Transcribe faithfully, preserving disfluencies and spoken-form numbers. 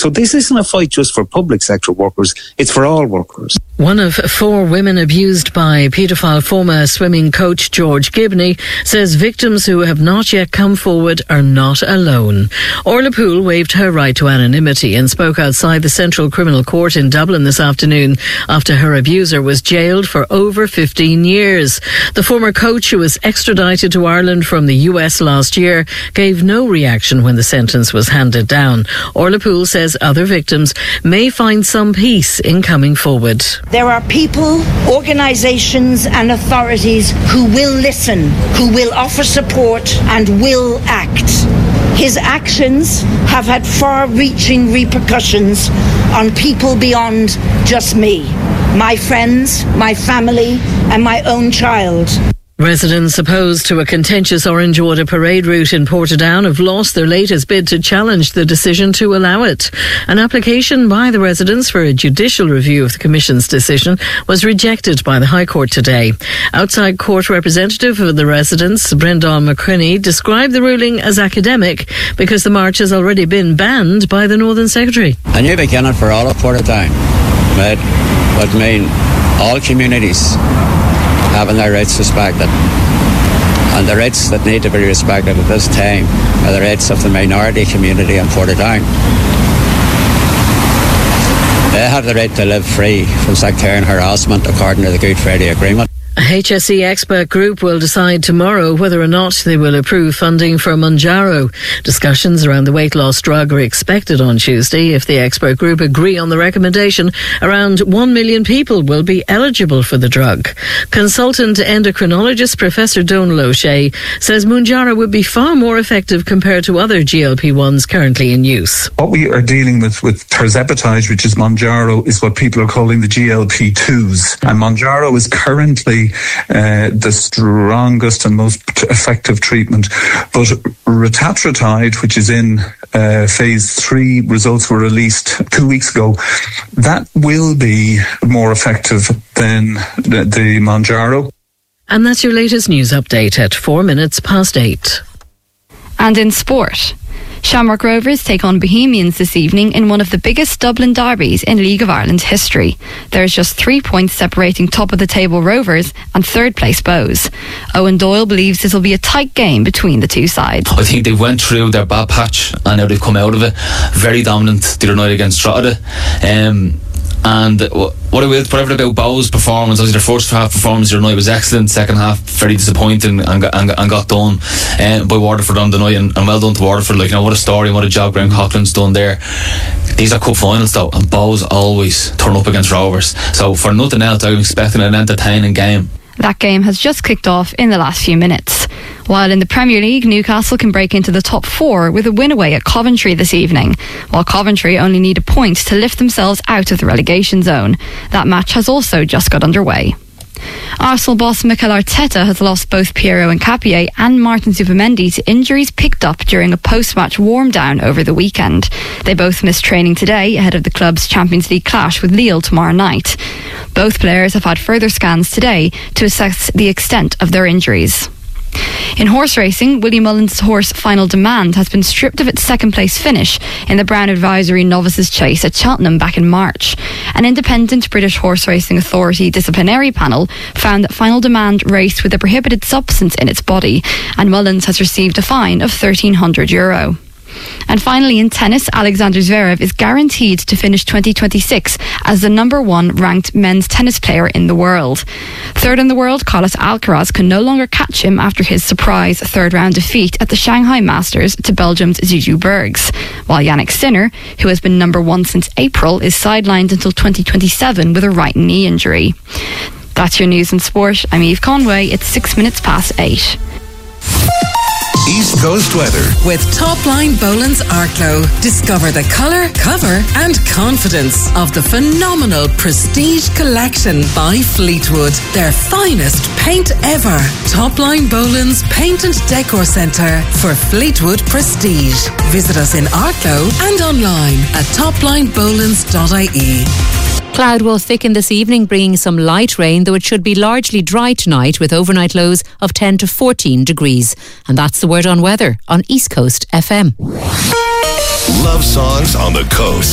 So this isn't a fight just for public sector workers, it's for all workers. One of four women abused by paedophile former swimming coach George Gibney says victims who have not yet come forward are not alone. Orla Poole waived her right to anonymity and spoke outside the Central Criminal Court in Dublin this afternoon after her abuser was jailed for over fifteen years. The former coach, who was extradited to Ireland from the U S last year, gave no reaction when the sentence was handed down. Orla Poole says other victims may find some peace in coming forward. There are people, organisations and authorities who will listen, who will offer support and will act. His actions have had far-reaching repercussions on people beyond just me, my friends, my family and my own child. Residents opposed to a contentious Orange Water parade route in Portadown have lost their latest bid to challenge the decision to allow it. An application by the residents for a judicial review of the Commission's decision was rejected by the High Court today. Outside court representative of the residents, Brendan McCrinney, described the ruling as academic because the march has already been banned by the Northern Secretary. A new beginning for all of Portadown, but would mean all communities having their rights respected, and the rights that need to be respected at this time are the rights of the minority community in Portadown. They have the right to live free from sectarian harassment according to the Good Friday Agreement. A H S E expert group will decide tomorrow whether or not they will approve funding for Mounjaro. Discussions around the weight loss drug are expected on Tuesday. If the expert group agree on the recommendation, around one million people will be eligible for the drug. Consultant endocrinologist Professor Donal O'Shea says Mounjaro would be far more effective compared to other G L P ones currently in use. What we are dealing with with tirzepatide, which is Mounjaro, is what people are calling the G L P twos. And Mounjaro is currently Uh, the strongest and most effective treatment. But retatrutide, which is in uh, phase three, results were released two weeks ago, that will be more effective than the, the Mounjaro. And that's your latest news update at four minutes past eight. And in sport, Shamrock Rovers take on Bohemians this evening in one of the biggest Dublin derbies in League of Ireland history. There's just three points separating top-of-the-table Rovers and third-place Bows. Owen Doyle believes this will be a tight game between the two sides. I think they went through their bad patch and now they've come out of it. Very dominant the other night against Drogheda. Um, And what I will, whatever about Bow's performance, obviously their first half performance the other night was excellent. Second half very disappointing and got, and, and got done um, by Waterford on the night, and, and well done to Waterford. Like, you know, what a story and what a job Graham Coughlin's done there. These are cup finals though, and Bow's always turn up against Rovers. So for nothing else, I'm expecting an entertaining game. That game has just kicked off in the last few minutes. While in the Premier League, Newcastle can break into the top four with a win away at Coventry this evening, while Coventry only need a point to lift themselves out of the relegation zone. That match has also just got underway. Arsenal boss Mikel Arteta has lost both Piero Hincapié and Martin Zubimendi to injuries picked up during a post-match warm-down over the weekend. They both missed training today ahead of the club's Champions League clash with Lille tomorrow night. Both players have had further scans today to assess the extent of their injuries. In horse racing, Willie Mullins' horse Final Demand has been stripped of its second place finish in the Brown Advisory Novices Chase at Cheltenham back in March. An independent British Horse Racing Authority disciplinary panel found that Final Demand raced with a prohibited substance in its body, and Mullins has received a fine of thirteen hundred euro. And finally, in tennis, Alexander Zverev is guaranteed to finish twenty twenty-six as the number one ranked men's tennis player in the world. Third in the world, Carlos Alcaraz can no longer catch him after his surprise third round defeat at the Shanghai Masters to Belgium's Zizou Bergs, while Yannick Sinner, who has been number one since April, is sidelined until twenty twenty-seven with a right knee injury. That's your news and sport. I'm Eve Conway. It's six minutes past eight. East Coast weather with Topline Boland's Arklow. Discover the colour, cover and confidence of the phenomenal Prestige Collection by Fleetwood. Their finest paint ever. Topline Boland's Paint and Decor Centre for Fleetwood Prestige. Visit us in Arklow and online at topline bolands dot I E. Cloud will thicken this evening, bringing some light rain, though it should be largely dry tonight with overnight lows of ten to fourteen degrees. And that's the word on weather on East Coast F M. Love songs on the coast.